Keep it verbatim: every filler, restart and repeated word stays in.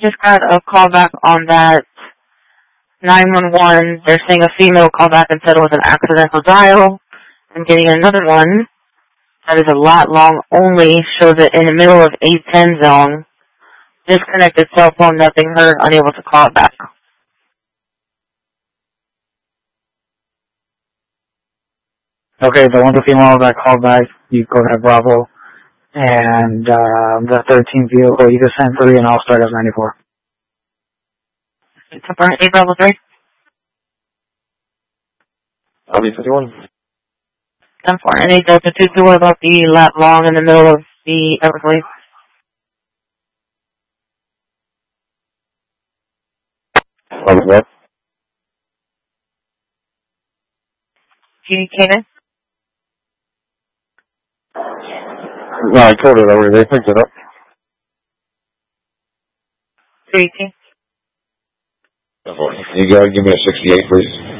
Just got a call back on that nine one one. They're saying a female called back and said it was an accidental dial. I'm getting another one that is a lat long only, shows it in the middle of eight ten zone. Disconnected cell phone, nothing heard, unable to call back. Okay, the one the female that called back, you go ahead, Bravo. And uh, the thirteenth vehicle, you can send three and I'll start at ninety-four. Confirm eight Bravo three. I'll be fifty-one. ten four. And eight Delta two two, what about the lat long in the middle of the Everglades? What was that? G Canaan? No, I told her already. They picked it up. three eighteen. You gotta give me a sixty-eight, please.